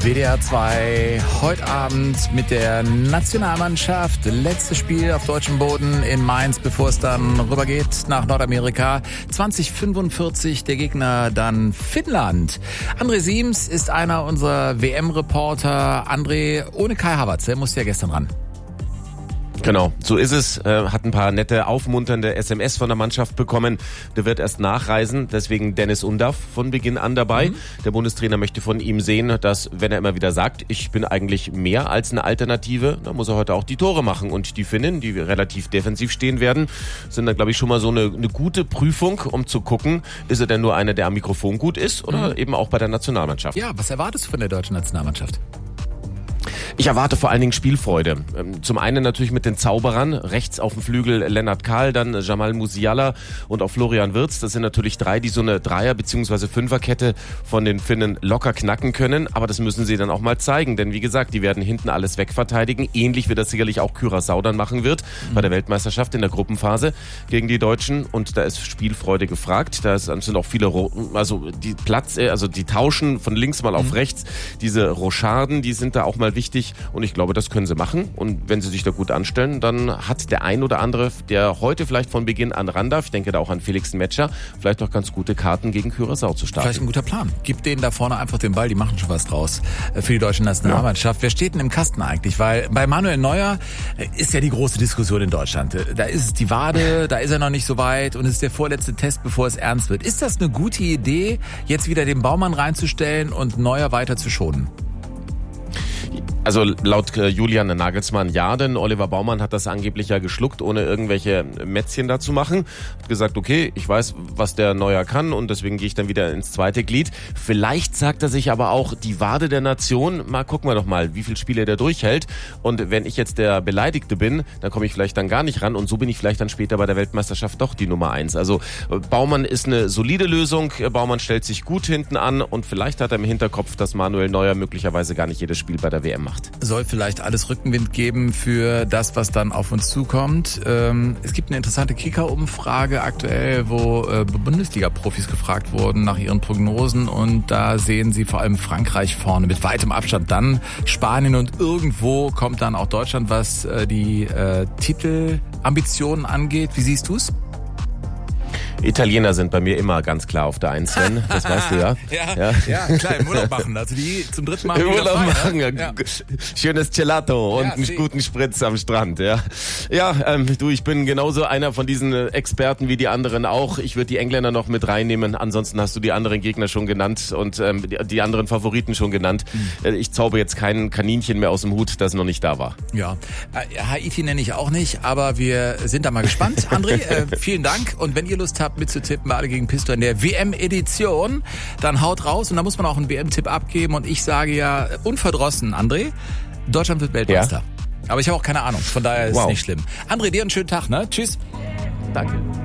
WDR 2, heute Abend mit der Nationalmannschaft. Letztes Spiel auf deutschem Boden in Mainz, bevor es dann rübergeht nach Nordamerika. 2045, der Gegner dann Finnland. André Siems ist einer unserer WM-Reporter. André, ohne Kai Havertz, der musste ja gestern ran. Genau, so ist es. Hat ein paar nette, aufmunternde SMS von der Mannschaft bekommen. Der wird erst nachreisen, deswegen Dennis Undaff von Beginn an dabei. Der Bundestrainer möchte von ihm sehen, dass, wenn er immer wieder sagt, ich bin eigentlich mehr als eine Alternative, dann muss er heute auch die Tore machen. Und die Finnen, die relativ defensiv stehen werden, sind dann, glaube ich, schon mal so eine gute Prüfung, um zu gucken, ist er denn nur einer, der am Mikrofon gut ist oder eben auch bei der Nationalmannschaft. Ja, was erwartest du von der deutschen Nationalmannschaft? Ich erwarte vor allen Dingen Spielfreude. Zum einen natürlich mit den Zauberern. Rechts auf dem Flügel Lennart Kahl, dann Jamal Musiala und auch Florian Wirtz. Das sind natürlich drei, die so eine Dreier- bzw. Fünferkette von den Finnen locker knacken können. Aber das müssen sie dann auch mal zeigen. Denn wie gesagt, die werden hinten alles wegverteidigen. Ähnlich wie das sicherlich auch Curaçao dann machen wird bei der Weltmeisterschaft in der Gruppenphase gegen die Deutschen. Und da ist Spielfreude gefragt. Da sind auch viele, die tauschen von links mal auf rechts. Diese Rochaden, die sind da auch mal wichtig. Und ich glaube, das können sie machen. Und wenn sie sich da gut anstellen, dann hat der ein oder andere, der heute vielleicht von Beginn an ran darf, ich denke da auch an Felix Metscher, vielleicht auch ganz gute Karten gegen Curaçao zu starten. Vielleicht ein guter Plan. Gib denen da vorne einfach den Ball, die machen schon was draus für die deutsche Nationalmannschaft. Ja. Wer steht denn im Kasten eigentlich? Weil bei Manuel Neuer ist ja die große Diskussion in Deutschland. Da ist es die Wade, da ist er noch nicht so weit und es ist der vorletzte Test, bevor es ernst wird. Ist das eine gute Idee, jetzt wieder den Baumann reinzustellen und Neuer weiter zu schonen? Also laut Julian Nagelsmann ja, denn Oliver Baumann hat das angeblich ja geschluckt, ohne irgendwelche Mätzchen da zu machen. Hat gesagt, okay, ich weiß, was der Neuer kann und deswegen gehe ich dann wieder ins zweite Glied. Vielleicht sagt er sich aber auch, die Wade der Nation, mal gucken wir doch mal, wie viele Spiele der durchhält. Und wenn ich jetzt der Beleidigte bin, dann komme ich vielleicht dann gar nicht ran und so bin ich vielleicht dann später bei der Weltmeisterschaft doch die Nummer 1. Also Baumann ist eine solide Lösung, Baumann stellt sich gut hinten an und vielleicht hat er im Hinterkopf, dass Manuel Neuer möglicherweise gar nicht jedes Spiel bei der WM macht. Soll vielleicht alles Rückenwind geben für das, was dann auf uns zukommt. Es gibt eine interessante Kicker-Umfrage aktuell, wo Bundesliga-Profis gefragt wurden nach ihren Prognosen und da sehen sie vor allem Frankreich vorne mit weitem Abstand, dann Spanien und irgendwo kommt dann auch Deutschland, was die Titelambitionen angeht. Wie siehst du's? Italiener sind bei mir immer ganz klar auf der 1, Sven. Das weißt du ja. Ja, klar, im Urlaub machen. Also die zum dritten Mal im Urlaub machen. Ja. Schönes Gelato und einen guten Spritz am Strand. Ja, ich bin genauso einer von diesen Experten wie die anderen auch. Ich würde die Engländer noch mit reinnehmen. Ansonsten hast du die anderen Gegner schon genannt und die anderen Favoriten schon genannt. Ich zauber jetzt kein Kaninchen mehr aus dem Hut, das noch nicht da war. Ja, Haiti nenne ich auch nicht, aber wir sind da mal gespannt. André, vielen Dank. Und wenn ihr Lust habt, mitzutippen, alle gegen Pisto in der WM-Edition, dann haut raus und da muss man auch einen WM-Tipp abgeben und ich sage ja unverdrossen, André, Deutschland wird Weltmeister. Ja. Aber ich habe auch keine Ahnung, von daher ist es nicht schlimm. André, dir einen schönen Tag, ne? Tschüss. Danke.